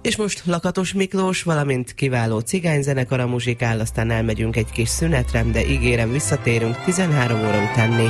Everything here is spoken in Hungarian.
És most Lakatos Miklós, valamint kiváló cigányzenekara muzsikál, aztán elmegyünk egy kis szünetre, de ígérem, visszatérünk 13 óra után 4